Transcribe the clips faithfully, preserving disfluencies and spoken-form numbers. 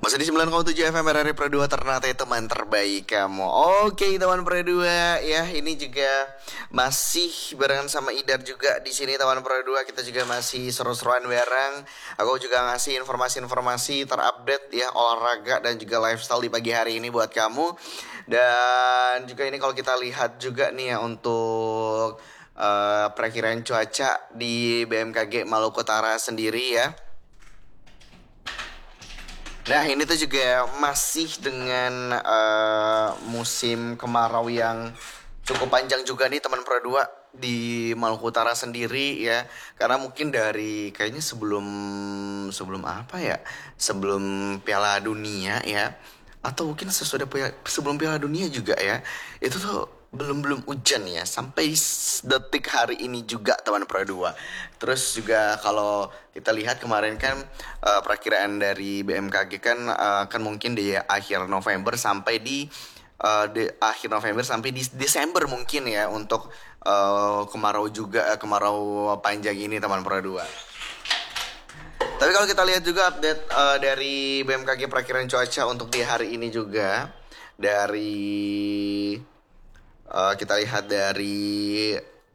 Masih di sembilan koma tujuh F M R R I Pro dua Ternate, teman terbaik kamu. Oke teman Pro dua, ya ini juga masih barengan sama Idar juga di sini teman Pro dua. Kita juga masih seru-seruan bareng. Aku juga ngasih informasi-informasi terupdate ya, olahraga dan juga lifestyle di pagi hari ini buat kamu. Dan juga ini kalau kita lihat juga nih ya untuk uh, perakiraan cuaca di B M K G Maluku Utara sendiri ya. Nah ini tuh juga masih dengan uh, musim kemarau yang cukup panjang juga nih teman Pro dua di Maluku Utara sendiri ya. Karena mungkin dari kayaknya sebelum sebelum apa ya? Sebelum Piala Dunia ya. Atau mungkin sesudah sebelum Piala Dunia juga ya. Itu tuh belum-belum hujan ya sampai detik hari ini juga teman Pro dua. Terus juga kalau kita lihat kemarin kan uh, perakiraan dari B M K G kan uh, kan mungkin di akhir November sampai di uh, di akhir November sampai di Desember mungkin ya untuk uh, kemarau juga uh, kemarau panjang ini teman Pro dua. Tapi kalau kita lihat juga update uh, dari B M K G perakiraan cuaca untuk di hari ini juga dari Uh, kita lihat dari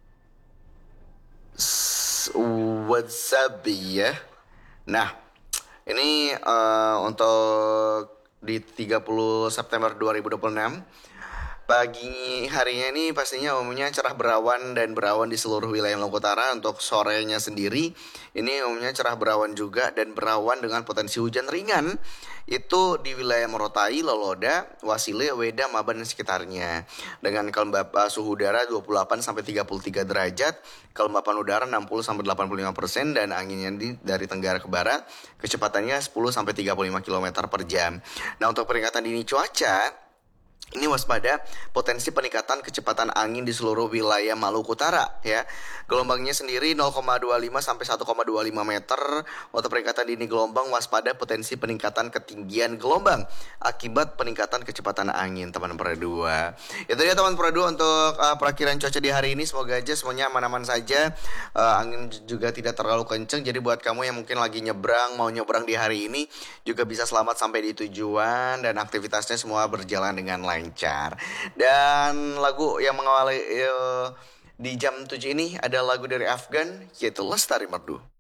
WhatsApp ya. Nah, ini uh, untuk di tiga puluh September dua ribu dua puluh enam. Pagi harinya ini pastinya umumnya cerah berawan dan berawan di seluruh wilayah Maluku Utara. Untuk sorenya sendiri ini umumnya cerah berawan juga dan berawan dengan potensi hujan ringan. Itu di wilayah Morotai, Loloda, Wasile, Weda, Maban dan sekitarnya. Dengan kelembapan suhu udara dua puluh delapan sampai tiga puluh tiga derajat, kelembapan udara enam puluh sampai delapan puluh lima persen dan anginnya di, dari tenggara ke barat, kecepatannya sepuluh sampai tiga puluh lima kilometer per jam. Nah, untuk peringatan dini cuaca ini waspada potensi peningkatan kecepatan angin di seluruh wilayah Maluku Utara ya. Gelombangnya sendiri nol koma dua lima sampai satu koma dua lima meter. Untuk peringatan dini gelombang waspada potensi peningkatan ketinggian gelombang akibat peningkatan kecepatan angin teman Pro dua. Itu dia teman Pro dua untuk uh, perakiraan cuaca di hari ini. Semoga aja semuanya aman-aman saja. Uh, angin juga tidak terlalu kenceng. Jadi buat kamu yang mungkin lagi nyebrang, mau nyebrang di hari ini juga bisa selamat sampai di tujuan dan aktivitasnya semua berjalan dengan lancar. Dan lagu yang mengawali uh, di jam tujuh ini ada lagu dari Afgan yaitu Lestari Merdu.